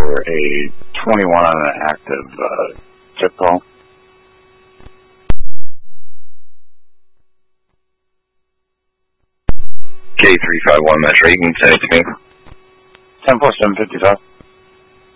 for a 21 on an active tip call. K351 Metro, you can send it to me. 10-755.